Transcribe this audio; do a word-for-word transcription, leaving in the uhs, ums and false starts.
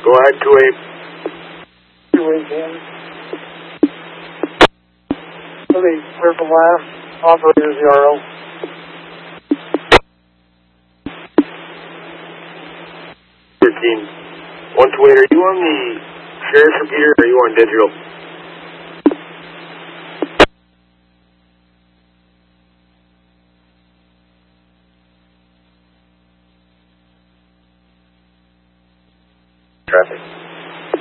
Go ahead, two eight. two eight, Dan. Okay, clear from last. Operator zero. thirteen. one two eight, are you on the sheriff's repeater or are you on digital? Traffic.